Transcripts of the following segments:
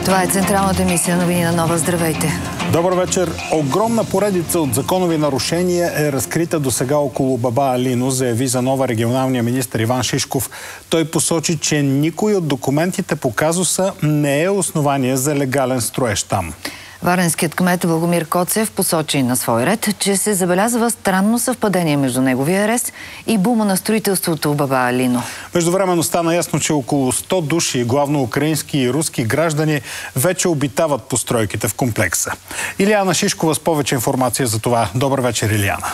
Това е централната емисия новини на Нова. Здравейте! Добър вечер! Огромна поредица от законови нарушения е разкрита досега около Баба Алино, заяви за Нова регионалния министър Иван Шишков. Той посочи, че никой от документите по казуса не е основание за легален строеж там. Варненският кмет Благомир Коцев посочи на свой ред, че се забелязва странно съвпадение между неговия арест и бума на строителството в Баба Алино. Междувременно стана ясно, че около 100 души, главно украински и руски граждани, вече обитават постройките в комплекса. Илияна Шишкова с повече информация за това. Добър вечер, Илияна.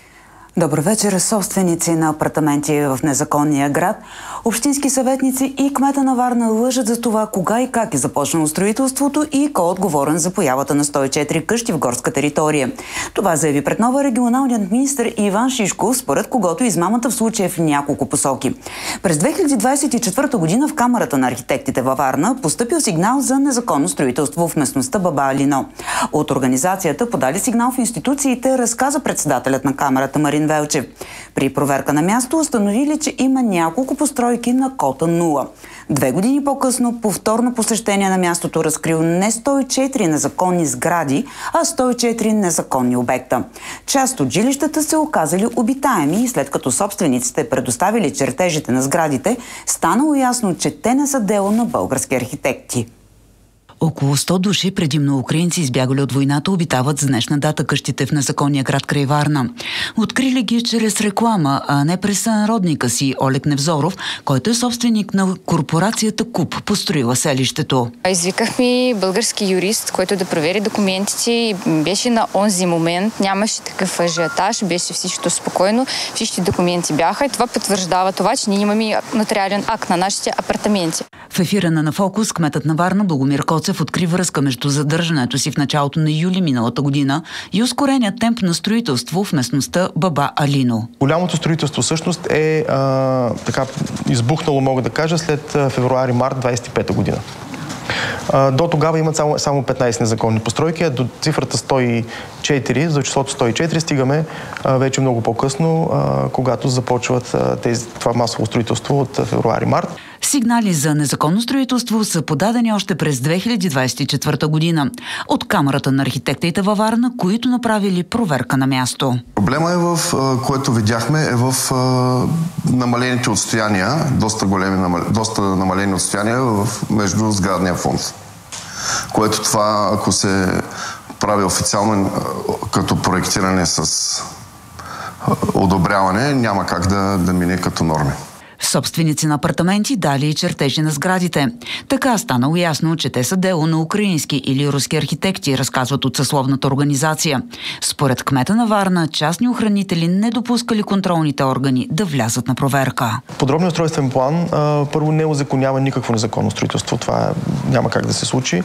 Добър вечер. Собственици на апартаменти в незаконния град, общински съветници и кмета на Варна лъжат за това кога и как е започнало строителството и кой е отговорен за появата на 104 къщи в горска територия. Това заяви пред Нова регионалният министър Иван Шишков, според когото измамата в случая е в няколко посоки. През 2024 година в Камарата на архитектите във Варна постъпил сигнал за незаконно строителство в местността Баба Алино. От организацията подали сигнал в институциите, разказа председателят на Камарата Марин Велчев. При проверка на място установили, че има няколко постройки на кота 0. 2 години по-късно повторно посещение на мястото разкрил не 104 незаконни сгради, а 104 незаконни обекта. Част от жилищата се оказали обитаеми и след като собствениците предоставили чертежите на сградите, станало ясно, че те не са дело на български архитекти. Около 100 души, предимно украинци, избягали от войната, обитават с днешна дата къщите в незаконния град край Варна. Открили ги чрез реклама, а не през сънародника си Олег Невзоров, който е собственик на корпорацията КУП, построила селището. Извикахме български юрист, който да провери документите. Беше на онзи момент, нямаше такъв ажиотаж, беше всичко спокойно, всички документи бяха и това потвърждава това, че ние имаме нотариален акт на нашите апартаменти. В ефира на Фокус кметът на Варна Благомир Коцев откри връзка между задържането си в началото на юли миналата година и ускорения темп на строителство в местността Баба Алино. Голямото строителство всъщност е избухнало, мога да кажа, след февруари-март 25 година. До тогава имат само 15 незаконни постройки, а до цифрата 104, за числото 104 стигаме вече много по-късно, когато започват това масово строителство от февруари-март. Сигнали за незаконно строителство са подадени още през 2024 година от Камарата на архитектите във Варна, които направили проверка на място. Проблема е което видяхме, е в намалените отстояния, доста намалени отстояния между сградния фонд. Което това, ако се прави официално като проектиране с одобряване, няма как да мине като норми. Собственици на апартаменти дали и чертежи на сградите. Така станало ясно, че те са дело на украински или руски архитекти, разказват от съсловната организация. Според кмета на Варна, частни охранители не допускали контролните органи да влязат на проверка. Подробният устройствен план първо не узаконява никакво незаконно строителство. Това няма как да се случи.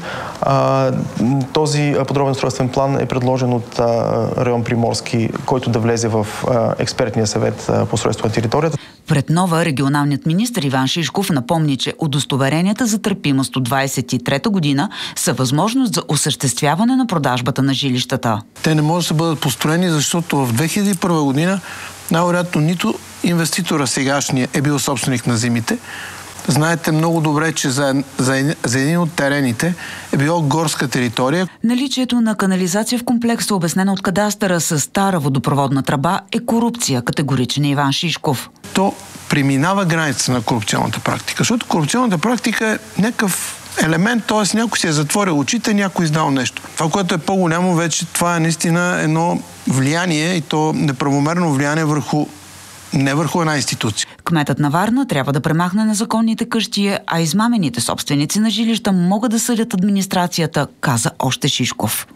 Този подробен устройствен план е предложен от район Приморски, който да влезе в експертния съвет по устройство на територията. Пред Нова регионалният министър Иван Шишков напомни, че удостоверенията за търпимост от 23-та година са възможност за осъществяване на продажбата на жилищата. Те не могат да бъдат построени, защото в 2001 година най-вероятно нито инвеститора сегашния е бил собственик на земите. Знаете много добре, че за един от терените е било горска територия. Наличието на канализация в комплекса, обяснена от кадастъра с стара водопроводна тръба, е корупция, категоричен Иван Шишков. То преминава граница на корупционната практика, защото корупционната практика е някакъв елемент, т.е. някой си е затворил очите, някой издал нещо. Това, което е по-голямо вече, това е наистина едно влияние и то неправомерно влияние не върху една институция. Кметът на Варна трябва да премахне незаконните къщи, а измамените собственици на жилища могат да съдят администрацията, каза още Шишков.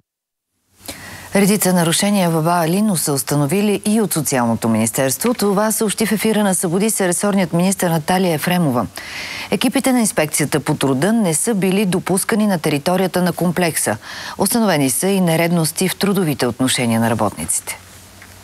Редица нарушения в Баба Алино са установили и от Социалното министерство. Това съобщи в ефира на Събуди се ресорният министър Наталия Ефремова. Екипите на инспекцията по труда не са били допускани на територията на комплекса. Установени са и нередности в трудовите отношения на работниците.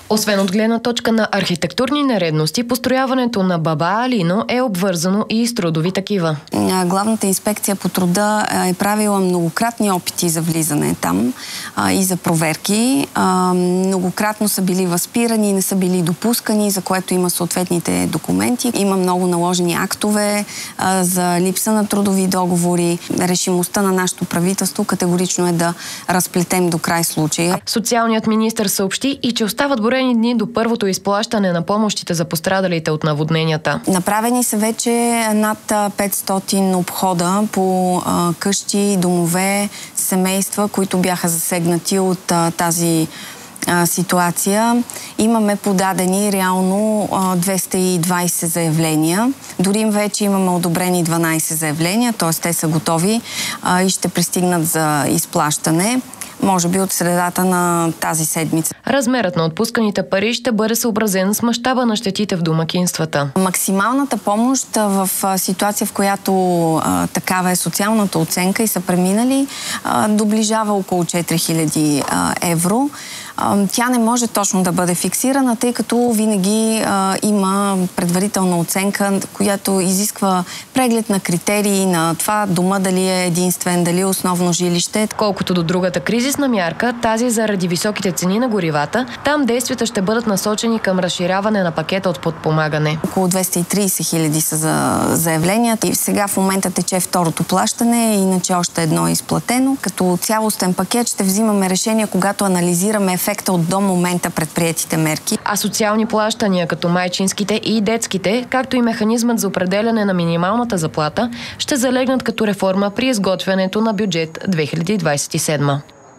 Освен от гледна точка на архитектурни нередности, построяването на Баба Алино е обвързано и с трудови такива. Главната инспекция по труда е правила многократни опити за влизане там и за проверки. Многократно са били възпирани, не са били допускани, за което има съответните документи. Има много наложени актове за липса на трудови договори. Решимостта на нашето правителство категорично е да разплетем до край случая. Социалният министър съобщи и че остават броени дни до първото изплащане на помощите за пострадалите от наводненията. Направени са вече над 500 обхода по къщи, домове, семейства, които бяха засегнати от тази ситуация. Имаме подадени реално 220 заявления. Дори вече имаме одобрени 12 заявления, т.е. те са готови и ще пристигнат за изплащане. Може би от средата на тази седмица. Размерът на отпусканите пари ще бъде съобразен с мащаба на щетите в домакинствата. Максималната помощ в ситуация, в която такава е социалната оценка и са преминали, доближава около 4000 евро. Тя не може точно да бъде фиксирана, тъй като винаги има предварителна оценка, която изисква преглед на критерии на това дома дали е единствен, дали е основно жилище. Колкото до другата кризисна мярка, тази заради високите цени на горивата, там действията ще бъдат насочени към разширяване на пакета от подпомагане. Около 230 хиляди са за заявленията и сега в момента тече второто плащане, иначе още едно е изплатено. Като цялостен пакет ще взимаме решение, когато анализираме ефекта от до момента предприетите мерки. А социални плащания, като майчинските и детските, както и механизмът за определяне на минималната заплата, ще залегнат като реформа при изготвянето на бюджет 2027.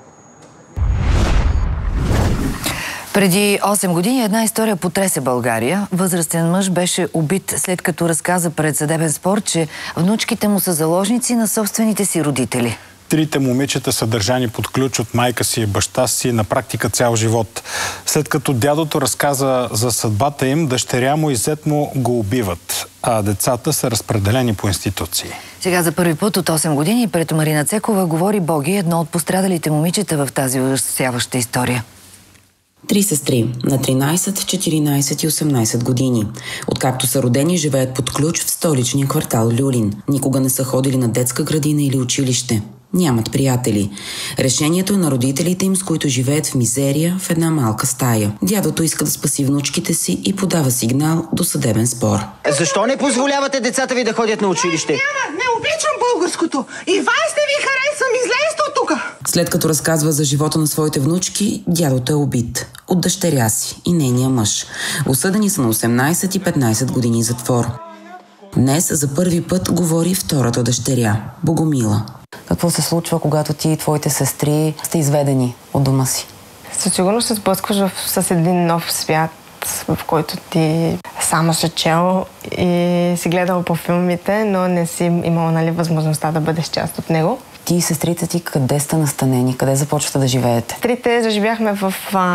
Преди 8 години една история потресе България. Възрастен мъж беше убит, след като разказа пред съдебен спор, че внучките му са заложници на собствените си родители. Трите момичета са държани под ключ от майка си и баща си на практика цял живот. След като дядото разказа за съдбата им, дъщеря му и зет му го убиват, а децата са разпределени по институции. Сега за първи път от 8 години пред Марина Цекова говори Боги, едно от пострадалите момичета в тази ужасяваща история. Три сестри на 13, 14 и 18 години. Откакто са родени, живеят под ключ в столичния квартал Люлин. Никога не са ходили на детска градина или училище. Нямат приятели. Решението е на родителите им, с които живеят в мизерия в една малка стая. Дядото иска да спаси внучките си и подава сигнал до съдебен спор. Защо не позволявате децата ви да ходят на училище? Няма, не обичам българското. И вас не ви харесвам, излезте от тук. След като разказва за живота на своите внучки, дядото е убит от дъщеря си и нейния мъж. Осъдени са на 18 и 15 години затвор. Днес за първи път говори втората дъщеря, Богомила. Какво се случва, когато ти и твоите сестри сте изведени от дома си? Със сигурност се сблъскваш с един нов свят, в който ти само си чел и си гледал по филмите, но не си имал възможността да бъдеш част от него. Ти и сестрите ти къде сте настанени? Къде започвате да живеете? Трите заживяхме в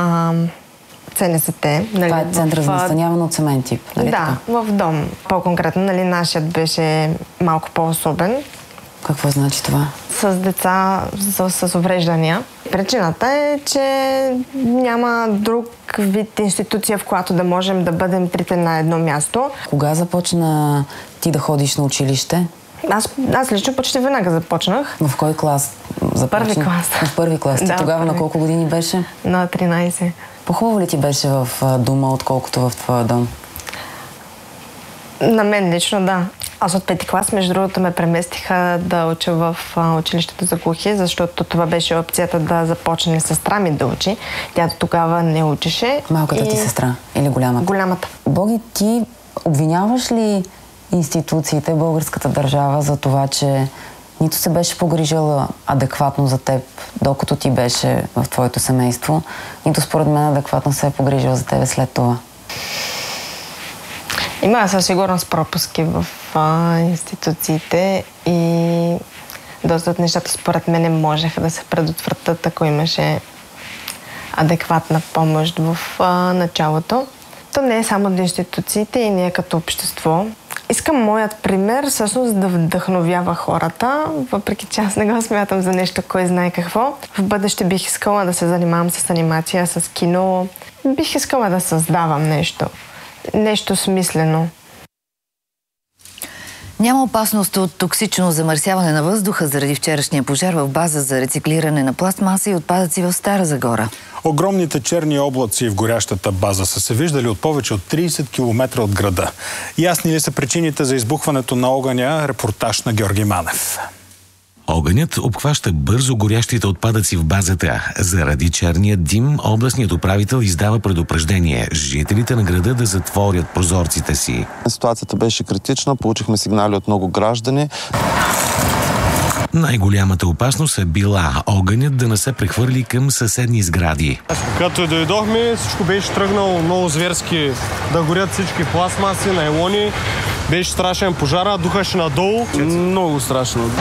ЦНСТ. Това е център за настаняване от семейен тип, нали? Да, в дом. По-конкретно, нашият беше малко по-особен. Какво значи това? С деца с увреждания. Причината е, че няма друг вид институция, в която да можем да бъдем трите на едно място. Кога започна ти да ходиш на училище? Аз лично почти веднага започнах. В кой клас започна? Първи клас. В първи клас. Да, тогава на колко години беше? На 13. По-хубаво ли ти беше в дома, отколкото в твоя дом? На мен лично, да. Аз от 5 клас, между другото, ме преместиха да уча в училището за глухи, защото това беше опцията да започне сестра ми да учи. Тя тогава не учеше. Малката ти сестра или голямата? Голямата. Боги, ти обвиняваш ли институциите, българската държава за това, че нито се беше погрижила адекватно за теб, докато ти беше в твоето семейство, нито според мен адекватно се е погрижила за тебе след това? Има със сигурност пропуски в институциите и доста от нещата според мен можеха да се предотвратят, ако имаше адекватна помощ в началото. То не е само от институциите и ние като общество, Искам моят пример всъщност да вдъхновява хората, въпреки че аз не го смятам за нещо, кой знае какво. В бъдеще бих искала да се занимавам с анимация, с кино. Бих искала да създавам нещо смислено. Няма опасност от токсично замърсяване на въздуха заради вчерашния пожар в база за рециклиране на пластмаса и отпадъци в Стара Загора. Огромните черни облаци в горящата база са се виждали от повече от 30 км от града. Ясни ли са причините за избухването на огъня? Репортаж на Георги Манев. Огънят обхваща бързо горящите отпадъци в базата. Заради черния дим, областният управител издава предупреждение жителите на града да затворят прозорците си. Ситуацията беше критична, получихме сигнали от много граждани. Най-голямата опасност е била огънят да не се прехвърли към съседни сгради. Когато дойдохме, всичко беше тръгнало много зверски да горят всички пластмаси, найлони. Беше страшен пожара, духаше надолу. Много страшно.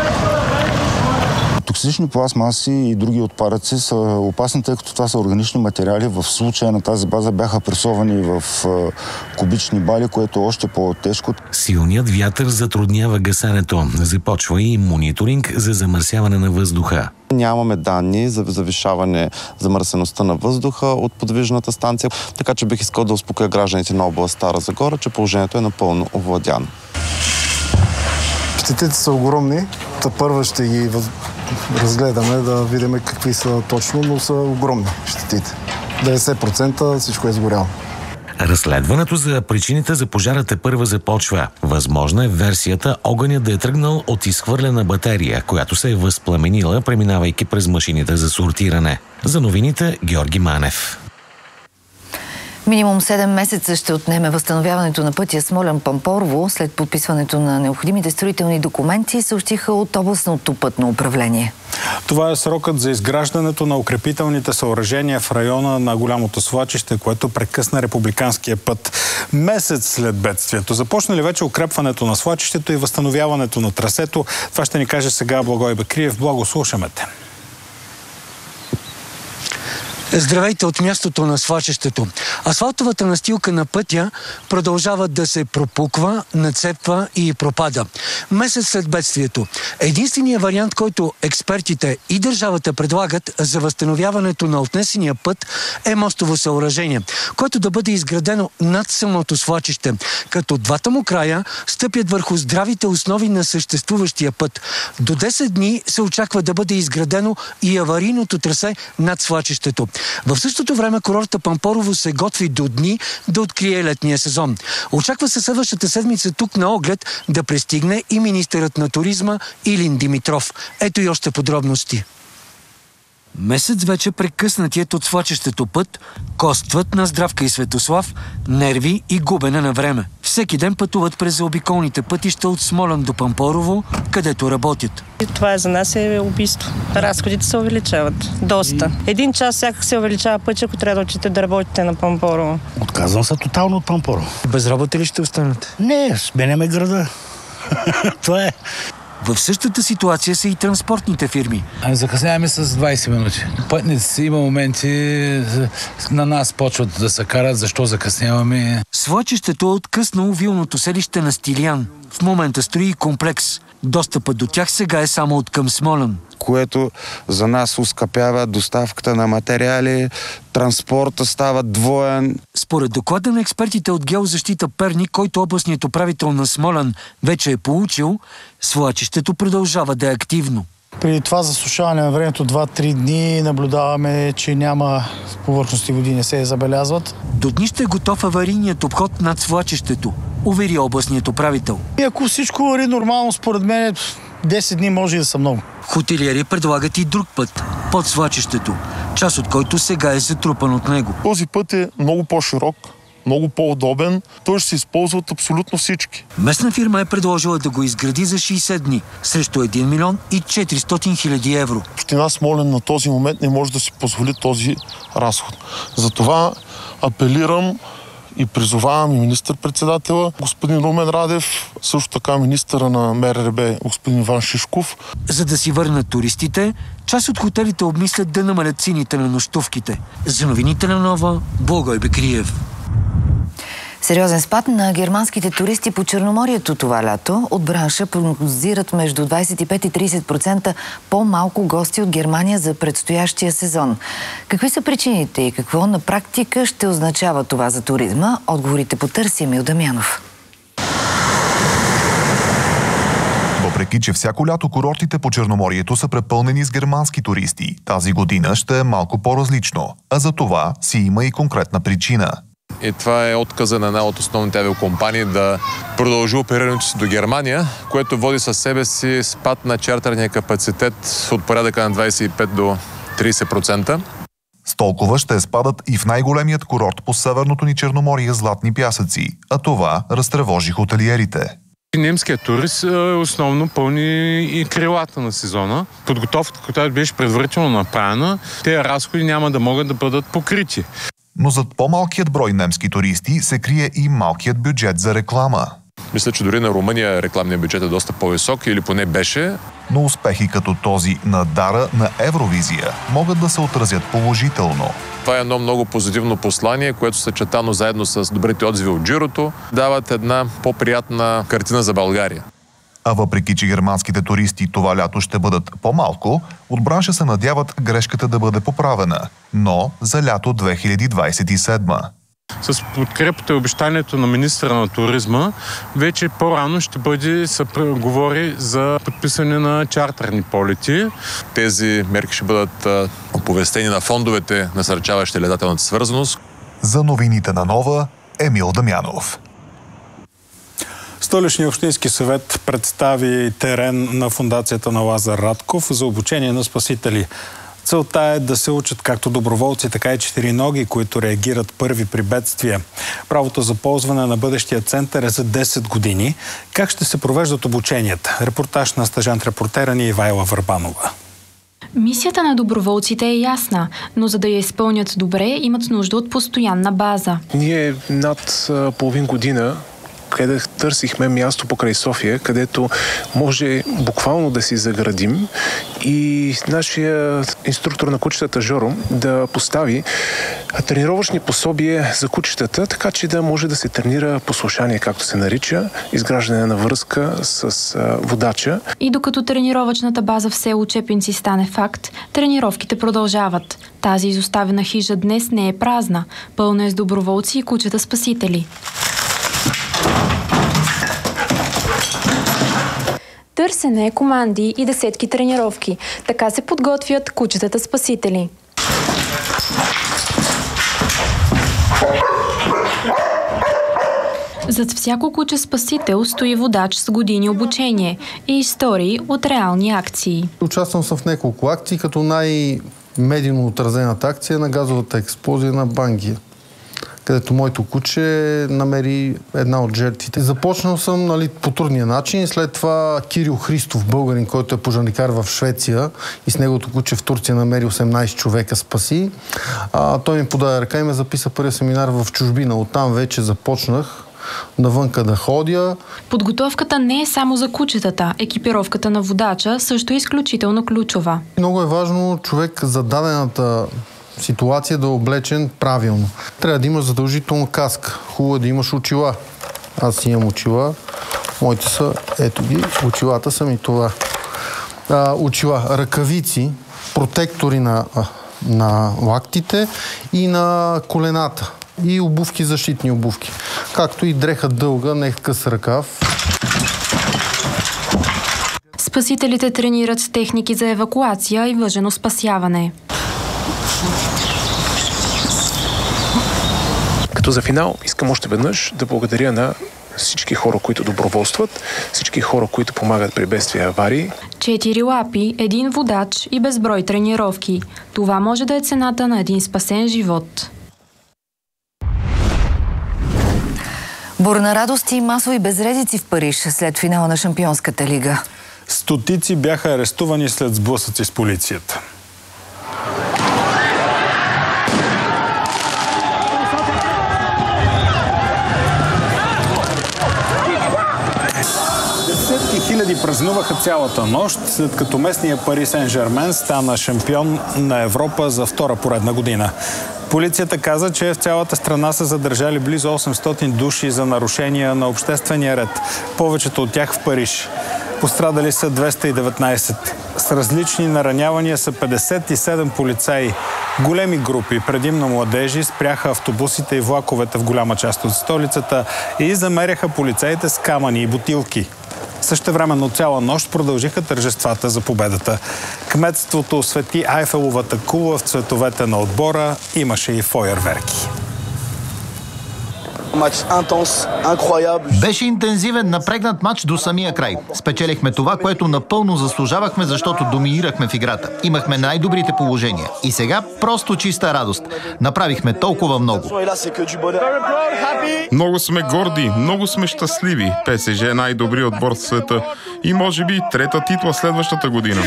Токсични пластмаси и други отпадъци са опасни, тъй като това са органични материали. В случая на тази база бяха пресовани в кубични бали, което е още по-тежко. Силният вятър затруднява гасенето. Започва и мониторинг за замърсяване на въздуха. Нямаме данни за завишаване замърсеността на въздуха от подвижната станция, така че бих искал да успокоя гражданите на област Стара Загора, че положението е напълно овладяно. Щетите са огромни. Първо ще ги разгледаме, да видим какви са точно, но са огромни щетите. 90% всичко е сгоряло. Разследването за причините за пожара тепърва започва. Възможна е версията огънят да е тръгнал от изхвърлена батерия, която се е възпламенила, преминавайки през машините за сортиране. За новините Георги Манев. Минимум 7 месеца ще отнеме възстановяването на пътя Смолян-Пампорово след подписването на необходимите строителни документи, съобщиха от областното пътно управление. Това е срокът за изграждането на укрепителните съоръжения в района на Голямото свлачище, което прекъсна републиканския път месец след бедствието. Започна ли вече укрепването на свлачището и възстановяването на трасето? Това ще ни каже сега Благой Бекриев. Благо, слушаме те. Здравейте от мястото на свлачището. Асфалтовата настилка на пътя продължава да се пропуква, нацепва и пропада. Месец след бедствието. Единственият вариант, който експертите и държавата предлагат за възстановяването на отнесения път е мостово съоръжение, което да бъде изградено над самото свлачище, като двата му края стъпят върху здравите основи на съществуващия път. До 10 дни се очаква да бъде изградено и аварийното трасе над свлачището. В същото време курорта Пампорово се готви до дни да открие летния сезон. Очаква се следващата седмица тук на оглед да пристигне и министърът на туризма Илин Димитров. Ето и още подробности. Месец вече прекъснатият от свлачището път костват на Здравка и Светослав нерви и губене на време. Всеки ден пътуват през заобиколните пътища от Смолян до Пампорово, където работят. Това за нас е убийство. Разходите се увеличават. Доста. 1 час всякак се увеличава пътя, ако трябва да отидете да работите на Пампорово. Отказвам се тотално от Пампорово. Без работа ли ще останете? Не, сменяме града. Това е. В същата ситуация са и транспортните фирми. Закъсняваме с 20 минути. Пътници има моменти, на нас почват да се карат, защо закъсняваме. Свлачището е откъснало вилното селище на Стилиян. В момента строи и комплекс. Достъпът до тях сега е само от към Смолян. Което за нас ускъпява доставката на материали, транспорта става двоен. Според доклада на експертите от Геозащита Перник, който областният управител на Смолян вече е получил, свлачището продължава да е активно. При това засушаване на времето 2-3 дни наблюдаваме, че няма повърхностни води, не се забелязват. До дни ще е готов аварийният обход над свлачището, увери областният управител. И ако всичко върви нормално, според мен 10 дни може и да са много. Хотелиери предлагат и друг път под свлачището, част от който сега е затрупан от него. Този път е много по-широк, много по-удобен. Той ще се използва от абсолютно всички. Местна фирма е предложила да го изгради за 60 дни, срещу 1 милион и 400 хиляди евро. Община Смолян на този момент не може да си позволи този разход. Затова апелирам и призовавам и министър-председателя, господин Румен Радев, също така министъра на МРРБ, господин Иван Шишков. За да си върнат туристите, част от хотелите обмислят да намалят цените на нощувките. За новините на Нова, Благой Бекриев. Сериозен спад на германските туристи по Черноморието това лято. От бранша прогнозират между 25 и 30% по-малко гости от Германия за предстоящия сезон. Какви са причините и какво на практика ще означава това за туризма? Отговорите потърси Емил Дамянов. Въпреки че всяко лято курортите по Черноморието са препълнени с германски туристи, тази година ще е малко по-различно. А за това си има и конкретна причина. И това е отказа на една от основните авиокомпании да продължи оперирането си до Германия, което води със себе си спад на чартерния капацитет от порядъка на 25 до 30%. С толкова ще спадат и в най-големият курорт по северното ни Черноморие Златни пясъци, а това разтревожи хотелиерите. Немският турист основно пълни и крилата на сезона. Подготовката, която беше предварително направена, тези разходи няма да могат да бъдат покрити. Но зад по-малкият брой немски туристи се крие и малкият бюджет за реклама. Мисля, че дори на Румъния рекламният бюджет е доста по-висок, или поне беше. Но успехи като този на дара на Евровизия могат да се отразят положително. Това е едно много позитивно послание, което съчетано заедно с добрите отзиви от Джирото дават една по-приятна картина за България. А въпреки че германските туристи това лято ще бъдат по-малко, от бранша се надяват грешката да бъде поправена, но за лято 2027. С подкрепата и обещанието на министъра на туризма, вече по-рано ще бъде се говори за подписане на чартерни полети. Тези мерки ще бъдат оповестени на фондовете, насърчаващи летателната свързаност. За новините на Нова, Емил Дамянов. Столичният общински съвет представи терен на фондацията на Лазар Радков за обучение на спасители. Целта е да се учат както доброволци, така и четириноги, които реагират първи при бедствия. Правото за ползване на бъдещия център е за 10 години. Как ще се провеждат обученията? Репортаж на стажант-репортера ни Ивайла Върбанова. Мисията на доброволците е ясна, но за да я изпълнят добре, имат нужда от постоянна база. Ние над половин година къде търсихме място покрай София, където може буквално да си заградим и нашия инструктор на кучетата Жоро да постави тренировъчни пособия за кучетата, така че да може да се тренира послушание, както се нарича, изграждане на връзка с водача. И докато тренировъчната база в село Чепинци стане факт, тренировките продължават. Тази изоставена хижа днес не е празна, пълна е с доброволци и кучета спасители. Търсене, команди и десетки тренировки. Така се подготвят кучетата спасители. Зад всяко куче спасител стои водач с години обучение и истории от реални акции. Участвам съм в няколко акции, като най-медийно отразената акция на газовата експлозия на Бангия, където моето куче намери една от жертвите. Започнал съм по трудния начин. След това Кирил Христов, българин, който е пожарникар в Швеция и с неговото куче в Турция намери 18 човека спаси. Той ми подаде ръка и ме записа първия семинар в чужбина. Оттам вече започнах навънка да ходя. Подготовката не е само за кучетата. Екипировката на водача също е изключително ключова. Много е важно човек за дадената ситуация да е облечен правилно. Трябва да имаш задължително каска. Хубаво е да имаш очила. Аз имам очила. Моите са, ето ги, очилата са ми това. Очила, ръкавици, протектори на лактите и на колената. И обувки, защитни обувки. Както и дреха дълга, не къс ръкав. Спасителите тренират с техники за евакуация и въжено спасяване. Като за финал искам още веднъж да благодаря на всички хора, които доброволстват, всички хора, които помагат при бедствия и аварии. 4 лапи, 1 водач и безброй тренировки. Това може да е цената на един спасен живот. Бурна радост и масови безредици в Париж след финала на Шампионската лига. Стотици бяха арестувани след сблъсъци с полицията. хиляди празнуваха цялата нощ, след като местния Пари Сен-Жермен стана шампион на Европа за втора поредна година. Полицията каза, че в цялата страна са задържали близо 800 души за нарушения на обществения ред, повечето от тях в Париж. Пострадали са 219. С различни наранявания са 57 полицаи. Големи групи, предимно младежи, спряха автобусите и влаковете в голяма част от столицата и замеряха полицаите с камъни и бутилки. Същевременно цяла нощ продължиха тържествата за победата. Кметството освети Айфеловата кула в цветовете на отбора, имаше и фойерверки. Беше интензивен, напрегнат матч до самия край. Спечелихме това, което напълно заслужавахме, защото доминирахме в играта. Имахме най-добрите положения. И сега просто чиста радост. Направихме толкова много. Много сме горди, много сме щастливи. ПСЖ е най-добрият отбор в света и може би трета титла следващата година.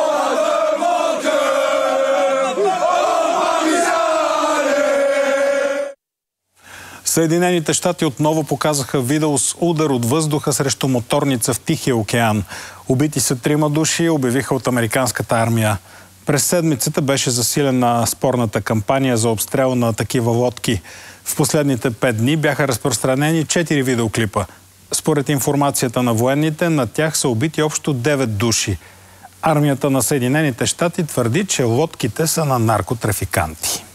Съединените щати отново показаха видео с удар от въздуха срещу моторница в Тихия океан. Убити са 3 души, обявиха от американската армия. През седмицата беше засилена спорната кампания за обстрел на такива лодки. В последните 5 дни бяха разпространени 4 видеоклипа. Според информацията на военните, на тях са убити общо 9 души. Армията на Съединените щати твърди, че лодките са на наркотрафиканти.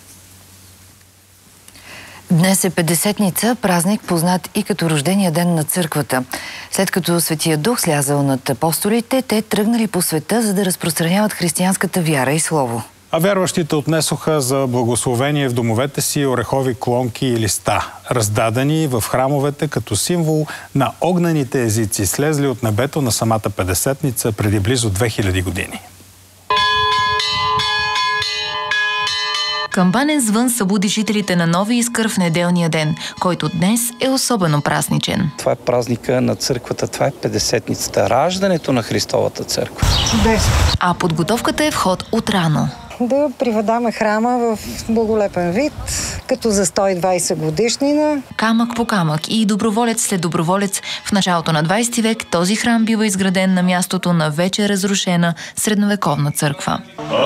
Днес е Петдесетница, празник познат и като рождения ден на църквата. След като Светия Дух слязал над апостолите, те тръгнали по света, за да разпространяват християнската вяра и слово. А вярващите отнесоха за благословение в домовете си орехови клонки и листа, раздадени в храмовете като символ на огнените езици, слезли от небето на самата Петдесетница преди близо 2000 години. Камбанен звън събуди жителите на Нови Искър в неделния ден, който днес е особено празничен. Това е празника на църквата, това е Петдесетницата, раждането на Христовата църква. А подготовката е в ход от рано. Да приведаме храма в благолепен вид, като за 120 годишнина. Камък по камък и доброволец след доброволец в началото на 20 век този храм бива изграден на мястото на вече разрушена средновековна църква.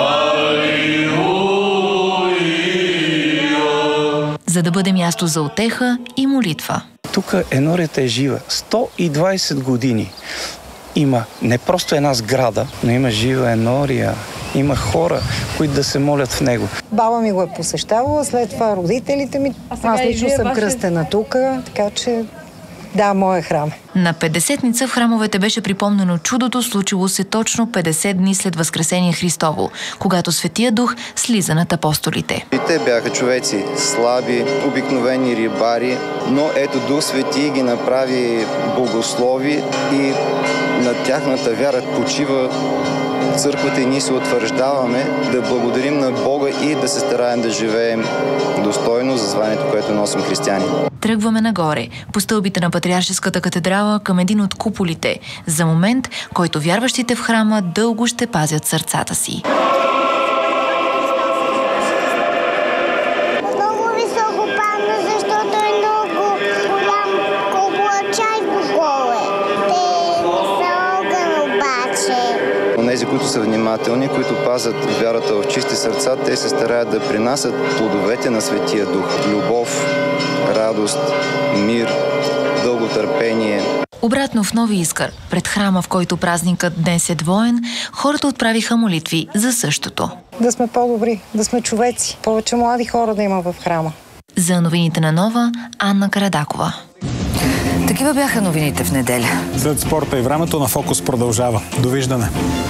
За да бъде място за утеха и молитва. Тук енорията е жива. 120 години. Има не просто една сграда, но има жива енория. Има хора, които да се молят в него. Баба ми го е посещавала, след това родителите ми. Аз лично съм кръстена тук, така че да, моя храм. На Петдесетница в храмовете беше припомнено чудото, случило се точно 50 дни след Възкресение Христово, когато Светия Дух слиза над апостолите. И те бяха човеци слаби, обикновени рибари, но ето Дух Свети ги направи богослови и на тяхната вяра почива църквата и ние се утвърждаваме да благодарим на Бога и да се стараем да живеем достойно за званието, което носим християни. Тръгваме нагоре, по стълбите на Патриаршеската катедрала към един от куполите, за момент, който вярващите в храма дълго ще пазят сърцата си. Много високо падна, защото е много голям облачай горе. Те не са огън обаче. Онези, които са внимателни, които пазят вярата в чисти сърца, те се стараят да принасят плодовете на Светия Дух. Любов, радост, мир, дълготърпение. Обратно в Нови Искър, пред храма, в който празникът днес е двоен, хората отправиха молитви за същото. Да сме по-добри, да сме човеци. Повече млади хора да има в храма. За новините на Нова, Анна Карадакова. Такива бяха новините в неделя. След спорта и времето на Фокус продължава. Довиждане!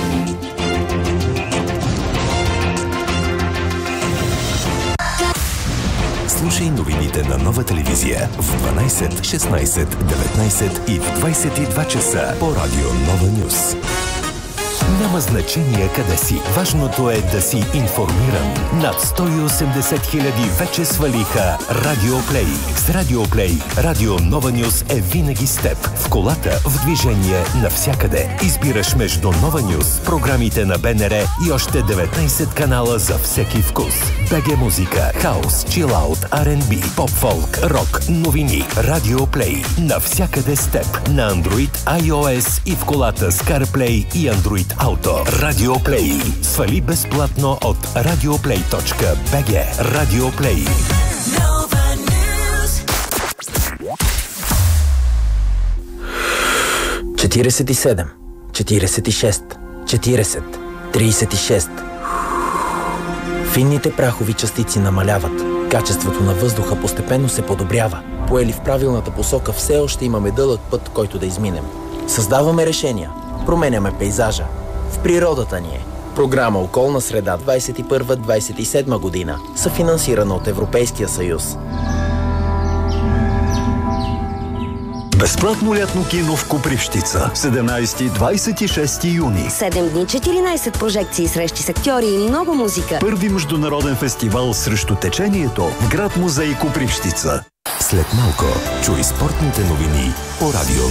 Слушай новините на Нова телевизия в 12, 16, 19 и в 22 часа по радио Нова Нюс. Няма значение къде си. Важното е да си информиран. Над 180 хиляди вече свалиха Радиоплей. С Радиоплей Радио Нова Нюс е винаги с теб. В колата, в движение, навсякъде. Избираш между Нова Нюс, програмите на БНР и още 19 канала за всеки вкус. БГ музика, хаус, чилаут, R&B, поп-фолк, рок, новини. Радиоплей. Навсякъде с теб. На Android, iOS и в колата с CarPlay и Android Auto. Радиоплей. Свали безплатно от radioplay.bg. Радиоплей. 47, 46, 40, 36. Финните прахови частици намаляват. Качеството на въздуха постепенно се подобрява. Поели в правилната посока, все още имаме дълъг път, който да изминем. Създаваме решения. Променяме пейзажа. В природата ни е. Програма Околна среда 21-27 година, съфинансирана от Европейския съюз. Безплатно лятно кино в Копривщица. 17-26 юни. 7 дни, 14 прожекции, срещи с актьори и много музика. Първи международен фестивал срещу течението в град музей Копривщица. След малко чуй спортните новини по Радио